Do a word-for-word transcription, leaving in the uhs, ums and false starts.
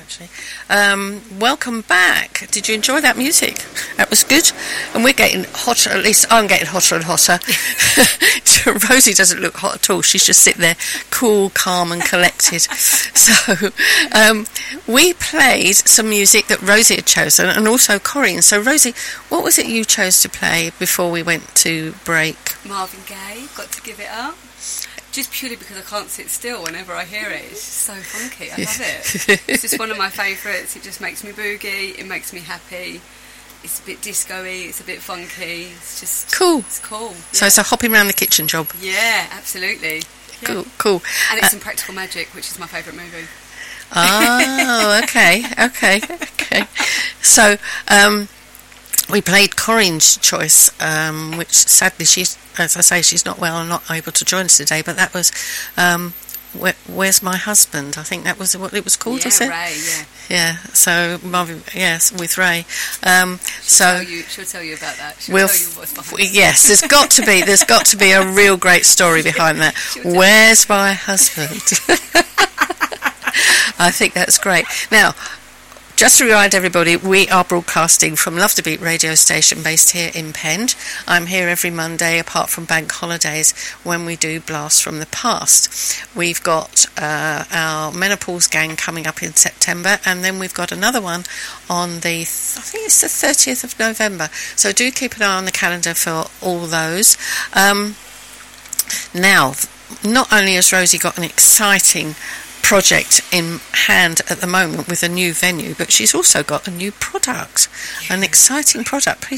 actually. Um, welcome back. Did you enjoy that music? That was good. And we're getting hotter, at least I'm getting hotter and hotter. Rosie doesn't look hot at all. She's just sitting there cool, calm and collected. So um, we played some music that Rosie had chosen and also Corinne. So Rosie, what was it you chose to play before we went to break? Marvin Gaye, Got to Give It Up. Just purely because I can't sit still whenever I hear it. It's just so funky. I love it. It's just one of my favourites. It just makes me boogie. It makes me happy. It's a bit disco-y. It's a bit funky. It's just... Cool. It's cool. Yeah. So it's a hopping around the kitchen job. Yeah, absolutely. Yeah. Cool, cool. And it's uh, in Practical Magic, which is my favourite movie. Oh, okay, okay, okay. So... Um, we played Corinne's choice, um, which sadly she's, as I say, she's not well and not able to join us today. But that was um, Where, "Where's My Husband?" I think that was what it was called. Yeah, was it? Ray. Yeah. Yeah. So Marvin, yes, with Ray. Um, she'll so tell you, she'll tell you about that. She'll we'll tell you what's behind it. Yes, there's got to be. There's got to be a real great story behind that. Where's my husband? I think that's great. Now, just to remind everybody, we are broadcasting from Love to Beat radio station based here in Pend. I'm here every Monday, apart from bank holidays, when we do Blast from the Past. We've got uh, our Menopause Gang coming up in September, and then we've got another one on the, I think it's the thirtieth of November. So do keep an eye on the calendar for all those. Um, now, not only has Rosie got an exciting project in hand at the moment with a new venue, but she's also got a new product, yeah. An exciting product. Please